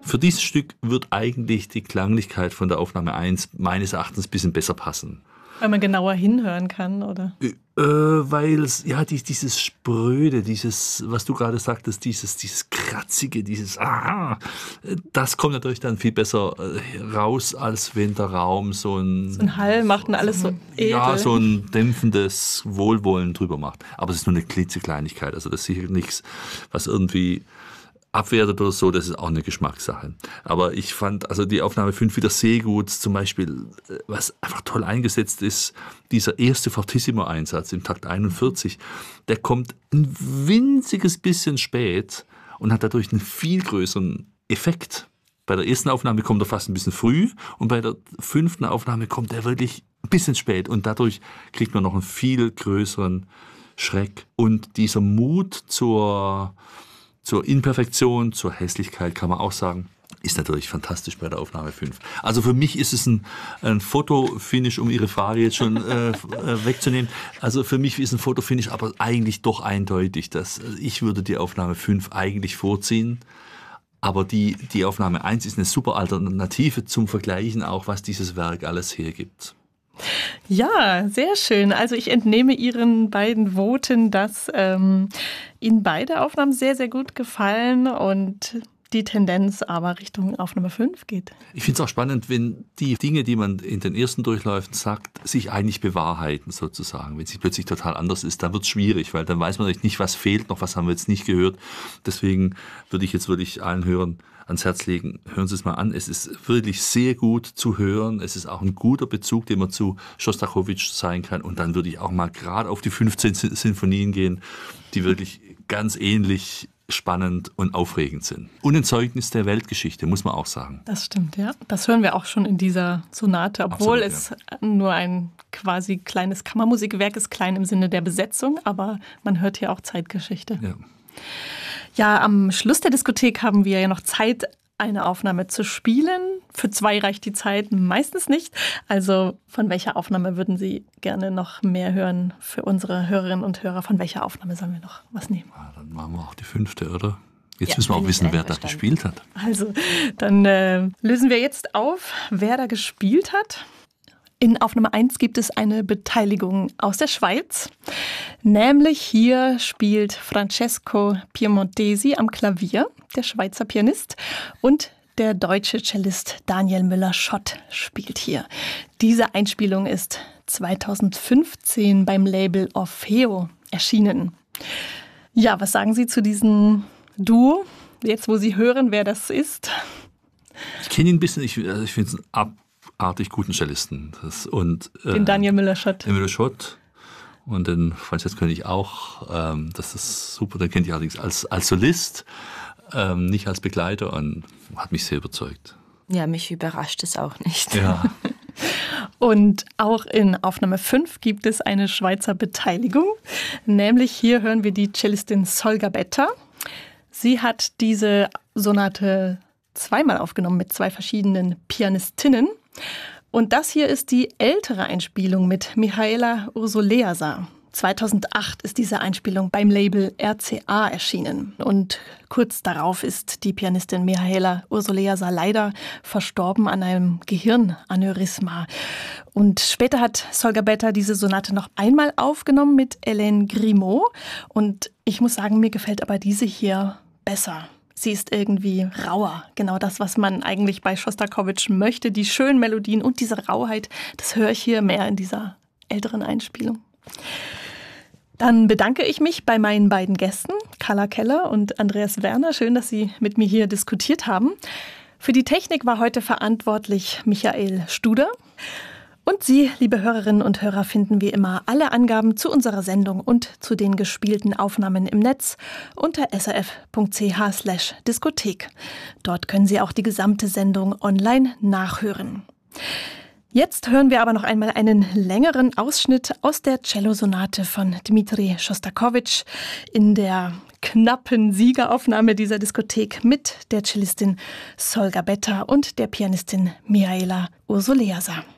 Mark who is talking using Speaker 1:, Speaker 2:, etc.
Speaker 1: Für dieses Stück wird eigentlich die Klanglichkeit von der Aufnahme 1 meines Erachtens ein bisschen besser passen.
Speaker 2: Weil man genauer hinhören kann, oder?
Speaker 1: Weil es, dieses Spröde, dieses, was du gerade sagtest, dieses Kratzige, das kommt natürlich dann viel besser raus, als wenn der Raum so ein
Speaker 2: Hall macht und alles so edel.
Speaker 1: Ja, so ein dämpfendes Wohlwollen drüber macht. Aber es ist nur eine klitzekleinigkeit, also das ist sicher nichts, was irgendwie abwertet oder so, das ist auch eine Geschmackssache. Aber ich fand also die Aufnahme 5 wieder sehr gut. Zum Beispiel, was einfach toll eingesetzt ist, dieser erste Fortissimo-Einsatz im Takt 41, der kommt ein winziges bisschen spät und hat dadurch einen viel größeren Effekt. Bei der ersten Aufnahme kommt er fast ein bisschen früh und bei der 5. Aufnahme kommt er wirklich ein bisschen spät und dadurch kriegt man noch einen viel größeren Schreck. Und dieser Mut zur Imperfektion, zur Hässlichkeit kann man auch sagen, ist natürlich fantastisch bei der Aufnahme 5. Also für mich ist es ein Fotofinish, um Ihre Frage jetzt schon wegzunehmen. Also für mich ist ein Fotofinish aber eigentlich doch eindeutig. Ich würde die Aufnahme 5 eigentlich vorziehen. Aber die Aufnahme 1 ist eine super Alternative zum Vergleichen, auch was dieses Werk alles hergibt.
Speaker 2: Ja, sehr schön. Also ich entnehme Ihren beiden Voten, dass Ihnen beide Aufnahmen sehr, sehr gut gefallen und die Tendenz aber Richtung Aufnahme 5 geht.
Speaker 1: Ich finde es auch spannend, wenn die Dinge, die man in den ersten Durchläufen sagt, sich eigentlich bewahrheiten sozusagen. Wenn sie plötzlich total anders ist, dann wird es schwierig, weil dann weiß man nicht, was fehlt noch, was haben wir jetzt nicht gehört. Deswegen würde ich jetzt wirklich allen Hörern ans Herz legen, hören Sie es mal an. Es ist wirklich sehr gut zu hören. Es ist auch ein guter Bezug, den man zu Schostakowitsch sein kann. Und dann würde ich auch mal gerade auf die 15 Sinfonien gehen, die wirklich ganz ähnlich spannend und aufregend sind. Und ein Zeugnis der Weltgeschichte, muss man auch sagen.
Speaker 2: Das stimmt, ja. Das hören wir auch schon in dieser Sonate, obwohl es nur ein quasi kleines Kammermusikwerk ist, klein im Sinne der Besetzung, aber man hört hier auch Zeitgeschichte. Ja, am Schluss der Diskothek haben wir ja noch Zeit, eine Aufnahme zu spielen. Für 2 reicht die Zeit meistens nicht. Also von welcher Aufnahme würden Sie gerne noch mehr hören für unsere Hörerinnen und Hörer? Von welcher Aufnahme sollen wir noch was nehmen?
Speaker 1: Dann machen wir auch die 5., oder? Jetzt müssen wir auch wissen, wer da gespielt hat.
Speaker 2: Also, dann lösen wir jetzt auf, wer da gespielt hat. In Aufnahme 1 gibt es eine Beteiligung aus der Schweiz. Nämlich hier spielt Francesco Piemontesi am Klavier, der Schweizer Pianist, und der deutsche Cellist Daniel Müller-Schott spielt hier. Diese Einspielung ist 2015 beim Label Orfeo erschienen. Ja, was sagen Sie zu diesem Duo, jetzt wo Sie hören, wer das ist?
Speaker 1: Ich kenne ihn ein bisschen, ich finde es ein abartig guten Cellisten.
Speaker 2: Den Daniel Müller-Schott.
Speaker 1: Den Müller-Schott. Und den Francesco kenne ich auch. Das ist super. Den kennt ich allerdings als Solist, nicht als Begleiter, und hat mich sehr überzeugt.
Speaker 3: Ja, mich überrascht es auch nicht.
Speaker 1: Ja.
Speaker 2: Und auch in Aufnahme 5 gibt es eine Schweizer Beteiligung. Nämlich hier hören wir die Cellistin Solga Betta. Sie hat diese Sonate zweimal aufgenommen mit 2 verschiedenen Pianistinnen. Und das hier ist die ältere Einspielung mit Mihaela Ursuleasa. 2008 ist diese Einspielung beim Label RCA erschienen. Und kurz darauf ist die Pianistin Mihaela Ursuleasa leider verstorben an einem Gehirnaneurysma. Und später hat Solga Betta diese Sonate noch einmal aufgenommen mit Hélène Grimaud. Und ich muss sagen, mir gefällt aber diese hier besser. Sie ist irgendwie rauer. Genau das, was man eigentlich bei Schostakowitsch möchte. Die schönen Melodien und diese Rauheit, das höre ich hier mehr in dieser älteren Einspielung. Dann bedanke ich mich bei meinen beiden Gästen, Carla Keller und Andreas Werner. Schön, dass Sie mit mir hier diskutiert haben. Für die Technik war heute verantwortlich Michael Studer. Und Sie, liebe Hörerinnen und Hörer, finden wie immer alle Angaben zu unserer Sendung und zu den gespielten Aufnahmen im Netz unter srf.ch/Diskothek. Dort können Sie auch die gesamte Sendung online nachhören. Jetzt hören wir aber noch einmal einen längeren Ausschnitt aus der Cellosonate von Dmitri Schostakowitsch in der knappen Siegeraufnahme dieser Diskothek mit der Cellistin Solga Betta und der Pianistin Mihaela Ursuleasa.